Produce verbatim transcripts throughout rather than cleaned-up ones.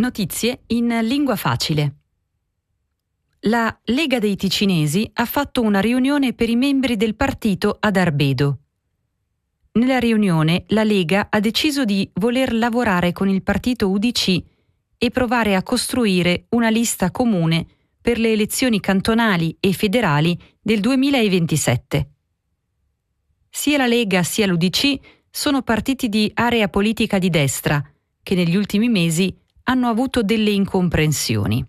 Notizie in lingua facile. La Lega dei Ticinesi ha fatto una riunione per i membri del partito ad Arbedo. Nella riunione la Lega ha deciso di voler lavorare con il partito U D C e provare a costruire una lista comune per le elezioni cantonali e federali del duemilaventisette. Sia la Lega sia l'U D C sono partiti di area politica di destra che negli ultimi mesi hanno avuto delle incomprensioni.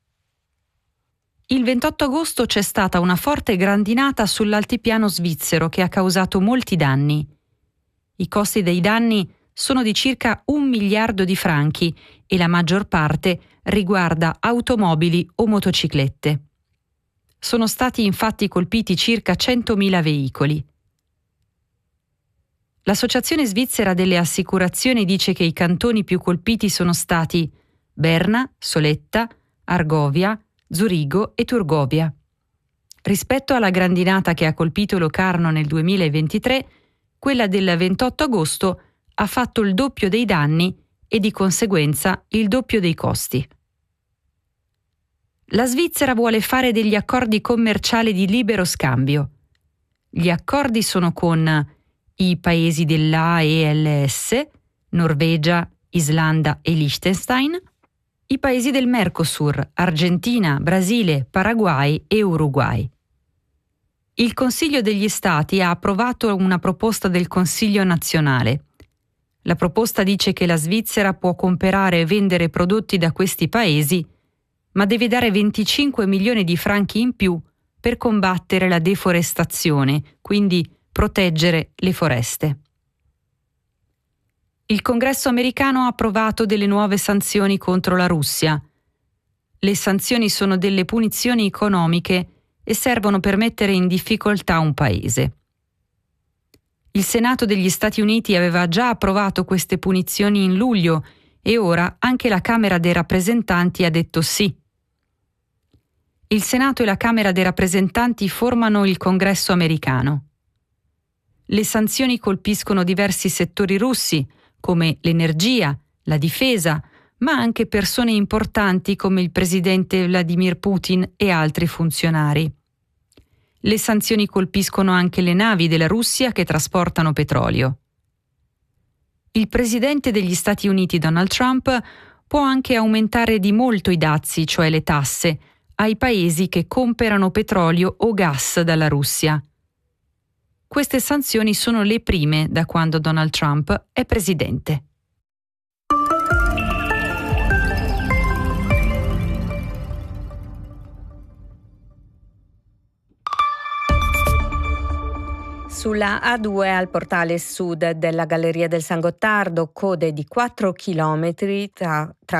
Il ventotto agosto c'è stata una forte grandinata sull'altipiano svizzero che ha causato molti danni. I costi dei danni sono di circa un miliardo di franchi e la maggior parte riguarda automobili o motociclette. Sono stati infatti colpiti circa centomila veicoli. L'Associazione svizzera delle assicurazioni dice che i cantoni più colpiti sono stati Berna, Soletta, Argovia, Zurigo e Turgovia. Rispetto alla grandinata che ha colpito Locarno nel duemilaventitré, quella del ventotto agosto ha fatto il doppio dei danni e di conseguenza il doppio dei costi. La Svizzera vuole fare degli accordi commerciali di libero scambio. Gli accordi sono con i paesi dell'A E L S, Norvegia, Islanda e Liechtenstein, i paesi del Mercosur, Argentina, Brasile, Paraguay e Uruguay. Il Consiglio degli Stati ha approvato una proposta del Consiglio nazionale. La proposta dice che la Svizzera può comprare e vendere prodotti da questi paesi, ma deve dare venticinque milioni di franchi in più per combattere la deforestazione, quindi proteggere le foreste. Il Congresso americano ha approvato delle nuove sanzioni contro la Russia. Le sanzioni sono delle punizioni economiche e servono per mettere in difficoltà un paese. Il Senato degli Stati Uniti aveva già approvato queste punizioni in luglio e ora anche la Camera dei rappresentanti ha detto sì. Il Senato e la Camera dei rappresentanti formano il Congresso americano. Le sanzioni colpiscono diversi settori russi, come l'energia, la difesa, ma anche persone importanti come il presidente Vladimir Putin e altri funzionari. Le sanzioni colpiscono anche le navi della Russia che trasportano petrolio. Il presidente degli Stati Uniti Donald Trump può anche aumentare di molto i dazi, cioè le tasse, ai paesi che comprano petrolio o gas dalla Russia. Queste sanzioni sono le prime da quando Donald Trump è presidente. Sulla A due al portale sud della Galleria del San Gottardo, code di quattro chilometri tra, tra